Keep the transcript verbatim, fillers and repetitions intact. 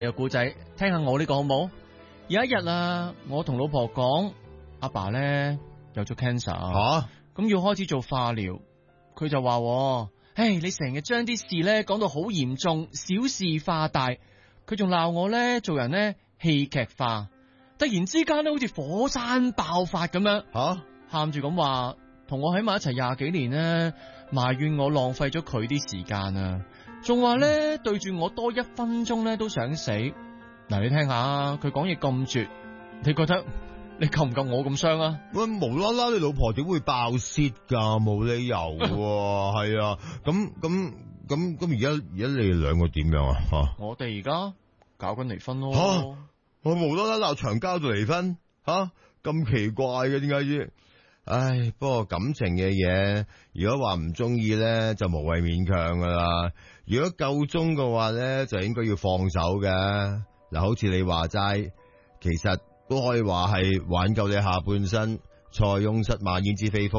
個故仔，聽下我呢個好冇？有一日啊，我同老婆講，阿爸咧有咗 cancer， 吓咁要開始做化療，佢就話：，唉，你成日將啲事咧講到好嚴重，小事化大。佢仲鬧我咧做人咧戲劇化，突然之間咧好似火山爆發咁樣， 吓喊住咁話，同我喺埋一齊廿幾年咧，埋怨我浪費咗佢啲時間啊，仲話咧對住我多一分鐘咧都想死。嗱，你聽下，佢講嘢咁絕，你覺得你夠唔夠我咁傷啊？ 喂，無啦啦，你老婆點會爆泄噶？冇理由喎，係啊，咁咁咁咁，而家而家你哋兩個點樣啊？吓， 我哋而家搞緊離婚咯。 吓，我無啦啦鬧長交到離婚，吓，咁奇怪嘅，點解啫？唉，不過感情嘅嘢，如果話唔中意咧，就無謂勉強噶啦。如果夠鐘嘅話咧，就應該要放手嘅。嗱，好似你話齋，其實都可以話係挽救你下半生，塞翁失馬焉知非福。